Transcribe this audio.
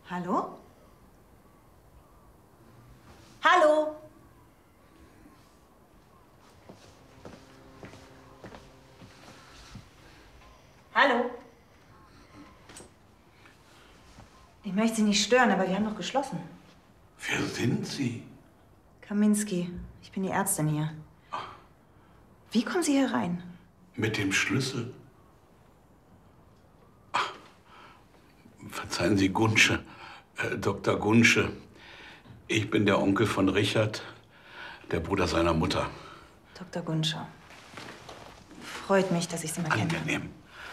Hallo? Hallo? Hallo? Ich möchte Sie nicht stören, aber wir haben doch geschlossen. Wer sind Sie? Kaminski. Ich bin die Ärztin hier. Wie kommen Sie hier rein? Mit dem Schlüssel. Ach, verzeihen Sie, Gunsche. Dr. Gunsche. Ich bin der Onkel von Richard, der Bruder seiner Mutter. Dr. Gunsche. Freut mich, dass ich Sie mal kenne. Angenehm.